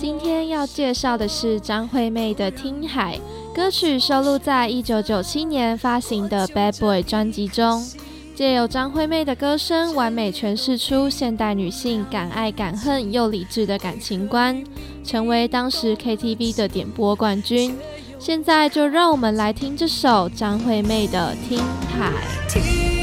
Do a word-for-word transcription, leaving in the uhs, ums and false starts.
今天要介绍的是张惠妹的《听海》，歌曲收录在一九九七年发行的《Bad Boy》专辑中，借由张惠妹的歌声，完美诠释出现代女性敢爱敢恨又理智的感情观，成为当时 K T V 的点播冠军。现在就让我们来听这首张惠妹的《听海》。